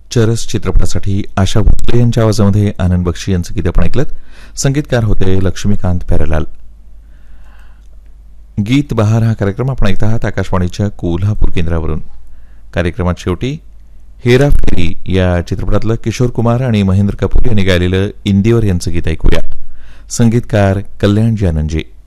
चरस चित्रपटासाठी आशा भोसले यांच्या आवाजामध्ये आनंद बक्षी यांचं गीत आपण ऐकलं. संगीतकार होते लक्ष्मीकांत प्यारेलाल. गीत बहार हा कार्यक्रम आपण ऐकत आहात आकाशवाणीच्या कोल्हापूर केंद्रावरून. कार्यक्रमात शेवटी हेराफेरी या चित्रपटातलं किशोर कुमार आणि महेंद्र कपूर यांनी गायलेलं इंदिवर यांचं गीत ऐकूया. संगीतकार कल्याणजी आनंदजी.